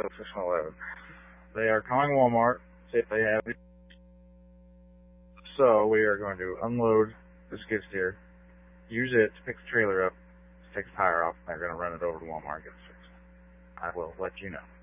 still 611. They are calling Walmart, see if they have it. So we are going to unload the skid steer, use it to pick the trailer up, to take the tire off, and they're going to run it over to Walmart and get it fixed. I will let you know.